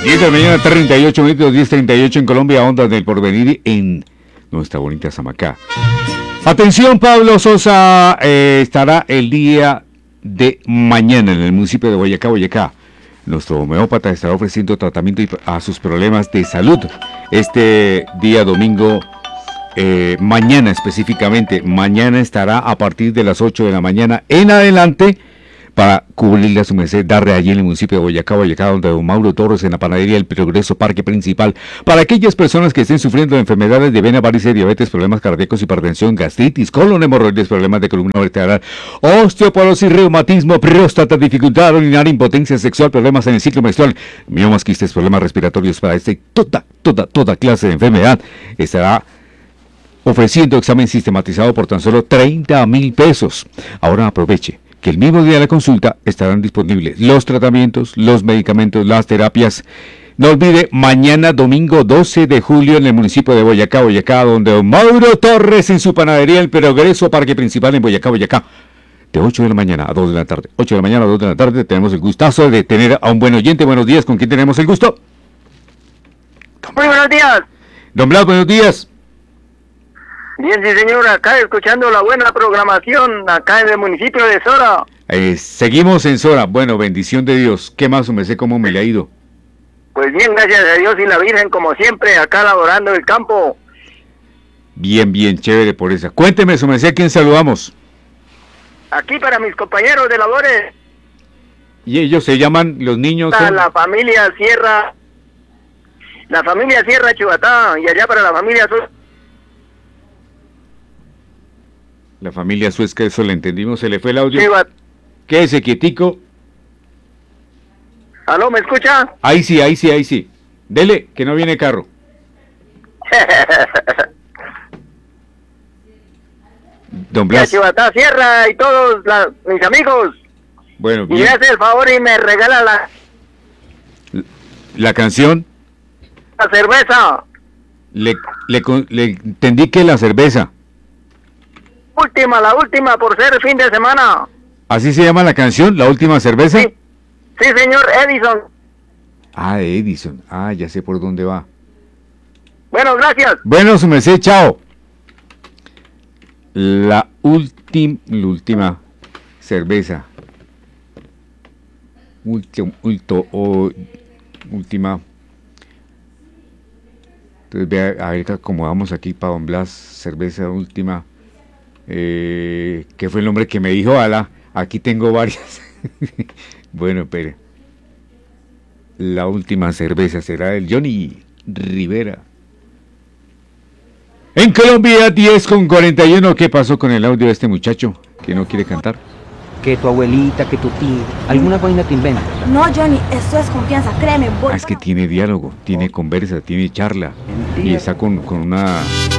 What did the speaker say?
10 de la mañana, 38 minutos, 10:38 en Colombia, Ondas del Porvenir en nuestra bonita Samacá. Atención, Pablo Sosa estará el día de mañana en el municipio de Boyacá. Nuestro homeópata estará ofreciendo tratamiento a sus problemas de salud. Este día domingo, mañana específicamente, mañana estará a partir de las 8 de la mañana en adelante para cubrirle a su merced, darle allí en el municipio de Boyacá, donde don Mauro Torres, en la panadería El Progreso, Parque Principal, para aquellas personas que estén sufriendo de enfermedades de vena, varices, diabetes, problemas cardíacos, hipertensión, gastritis, colon, hemorroides, problemas de columna vertebral, osteoporosis, reumatismo, próstata, dificultad urinaria, impotencia sexual, problemas en el ciclo menstrual, miomas, quistes, problemas respiratorios, para toda clase de enfermedad, estará ofreciendo examen sistematizado por tan solo 30,000 pesos. Ahora aproveche que el mismo día de la consulta estarán disponibles los tratamientos, los medicamentos, las terapias. No olvide, mañana domingo 12 de julio en el municipio de Boyacá, donde don Mauro Torres en su panadería El Progreso, Parque Principal en Boyacá, de 8 de la mañana a 2 de la tarde. 8 de la mañana a 2 de la tarde tenemos el gustazo de tener a un buen oyente. Buenos días, ¿con quién tenemos el gusto? Muy buenos días. Don Blas, buenos días. Bien, sí señor, acá escuchando la buena programación acá en el municipio de Sora. Seguimos en Sora. Bueno, bendición de Dios. ¿Qué más, me sé cómo me le ha ido? Pues bien, gracias a Dios y la Virgen, como siempre, acá laborando el campo. Bien, chévere por esa. Cuénteme, su merced, ¿a quién saludamos? Aquí para mis compañeros de labores. ¿Y ellos se llaman, los niños? La familia Sierra Chubatá, y allá para la familia La familia Suezca, eso le entendimos, se le fue el audio. Sí, Quédese quietico. ¿Aló, me escucha? Ahí sí. Dele, que no viene carro. Don Blas. Chubatá, Sierra y todos mis amigos. Bueno, bien. Y me hace el favor y me regala la canción. La cerveza. Le entendí que la cerveza. La última por ser fin de semana. ¿Así se llama la canción? ¿La última cerveza? Sí, señor, Edison. Ah, de Edison. Ah, ya sé por dónde va. Bueno, gracias. Bueno, su merced, chao. La última cerveza. Última. Entonces vea, a ver, acomodamos aquí para Don Blas, cerveza última. ¿Qué fue el nombre que me dijo? Aquí tengo varias. Bueno, pero la última cerveza será el Johnny Rivera. En Colombia, 10:41. ¿Qué pasó con el audio de este muchacho que no quiere cantar? Que tu abuelita, que tu tía, alguna vaina te inventa. No, Johnny, esto es confianza, créeme. Es que tiene diálogo, tiene conversa, tiene charla. Y está con una